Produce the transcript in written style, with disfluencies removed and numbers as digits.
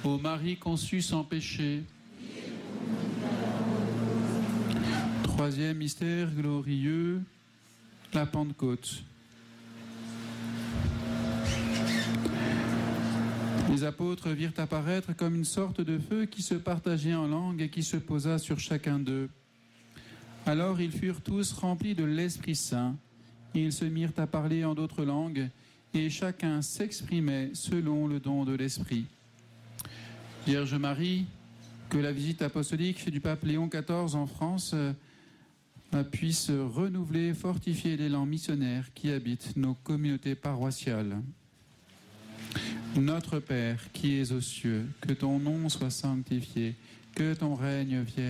Ô Marie conçue sans péché. Troisième mystère glorieux, la Pentecôte. Les apôtres virent apparaître comme une sorte de feu qui se partageait en langue et qui se posa sur chacun d'eux. Alors ils furent tous remplis de l'Esprit Saint. Ils se mirent à parler en d'autres langues et chacun s'exprimait selon le don de l'Esprit. Vierge Marie, que la visite apostolique du pape Léon XIV en France puisse renouveler et fortifier l'élan missionnaire qui habite nos communautés paroissiales. Notre Père qui es aux cieux, que ton nom soit sanctifié, que ton règne vienne.